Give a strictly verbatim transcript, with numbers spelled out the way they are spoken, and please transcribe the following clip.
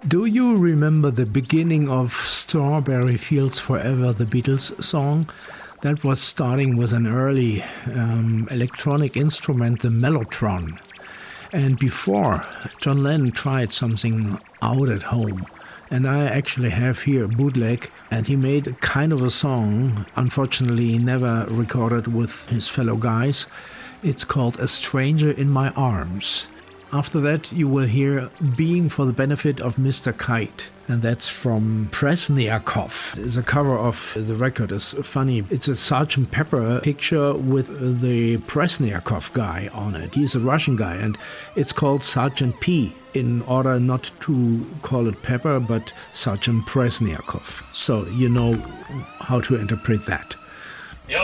Do you remember the beginning of Strawberry Fields Forever, the Beatles song? That was starting with an early um, electronic instrument, the mellotron. And before, John Lennon tried something out at home. And I actually have here a bootleg, and he made a kind of a song. Unfortunately, he never recorded with his fellow guys. It's called A Stranger in My Arms. After that, you will hear Being for the Benefit of Mister Kite. And that's from Presniakov. It's a cover of the record. It's funny. It's a Sergeant Pepper picture with the Presniakov guy on it. He's a Russian guy, and it's called Sergeant P, in order not to call it Pepper, but Sergeant Presniakov. So you know how to interpret that.